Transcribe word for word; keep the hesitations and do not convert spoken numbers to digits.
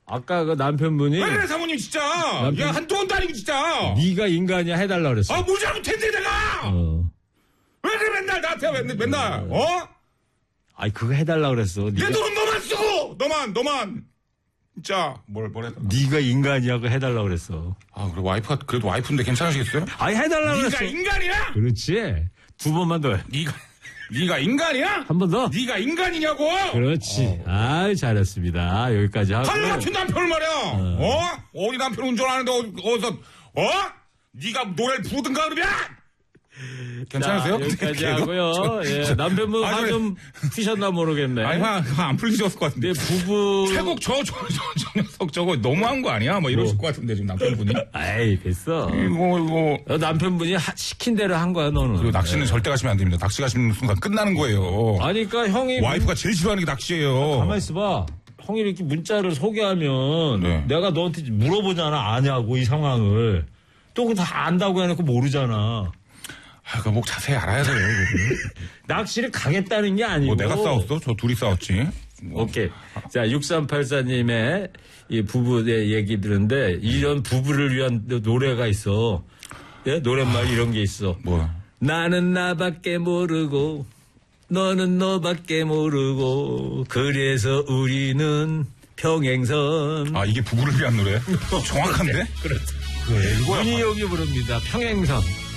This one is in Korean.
아까 그 남편분이. 왜 그래, 사모님, 진짜. 남편... 야, 한두 번도 아니고, 진짜. 네가 인간이야 해달라 그랬어. 아, 뭘 잘못했는데, 내가! 어. 왜 그래, 맨날 나한테, 맨날, 맨날, 어? 아이, 그거 해달라 그랬어. 내 돈은 너만 쓰고! 너만, 너만! 진짜, 뭘, 뭘 했다. 네가 인간이야, 그거 해달라 그랬어. 아, 그래, 와이프가, 그래도 와이프인데 괜찮으시겠어요? 아이, 해달라 그랬어. 네가 인간이야? 그렇지. 두 번만 더 해. 네가. 네가 인간이야? 한 번 더. 네가 인간이냐고? 그렇지. 어. 아이, 잘했습니다. 여기까지 하고. 칼 같은 남편을 말이야. 어? 어? 어디 남편 운전하는데 어디, 어디서 어? 네가 노래를 부르든가 그러면? 괜찮으세요? 자, 여기까지 하고요. 예, 남편분 화 좀 푸셨나 모르겠네. 아니, 화 안 풀리셨을 것 같은데. 부부. 최국 저, 저, 저, 저 녀석 저거 너무한 거 아니야? 뭐 이러실 뭐. 것 같은데, 지금 남편분이. 아이, 됐어. 이거, 이거. 어, 남편분이 하, 시킨 대로 한 거야, 너는. 그리고 낚시는 예. 절대 가시면 안 됩니다. 낚시 가시는 순간 끝나는 거예요. 아니, 그러니까 형이. 와이프가 제일 싫어하는 게 낚시예요. 아, 가만히 있어봐. 형이 이렇게 문자를 소개하면. 네. 내가 너한테 물어보잖아. 아냐고, 이 상황을. 또 그거 다 안다고 해놓고 모르잖아. 아, 그거 뭐 자세히 알아야 돼요. 낚시를 가겠다는 게 아니고. 뭐 내가 싸웠어? 저 둘이 싸웠지. 뭐. 오케이. 자, 육삼팔사님의 이 부부의 얘기 들은데 이런 부부를 위한 노래가 있어. 예? 노랫말 아, 이런 게 있어. 뭐? 나는 나밖에 모르고 너는 너밖에 모르고 그래서 우리는 평행선. 아, 이게 부부를 위한 노래? 정확한데? 그렇죠. 네, 윤희용이 부릅니다. 평행선.